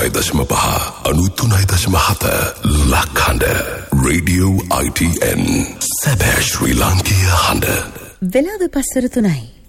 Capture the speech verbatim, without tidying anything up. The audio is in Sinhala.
අනූතුනයි දශම පහ අනූතුනයි දශම හත ලක්හඬ රේඩියෝ I T N සැබෑ ශ්‍රී ලාංකීය හඬ. වෙලාව පස්වර තුනයි.